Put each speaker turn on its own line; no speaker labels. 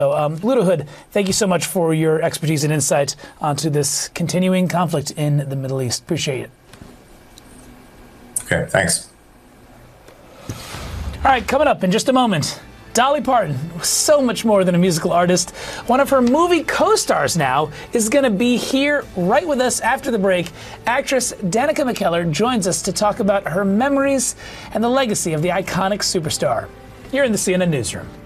Ludo Hood, thank you so much for your expertise and insight onto this continuing conflict in the Middle East. Appreciate it.
Okay, thanks.
All right, coming up in just a moment, Dolly Parton, so much more than a musical artist. One of her movie co-stars now is going to be here right with us after the break. Actress Danica McKellar joins us to talk about her memories and the legacy of the iconic superstar. You're in the CNN Newsroom.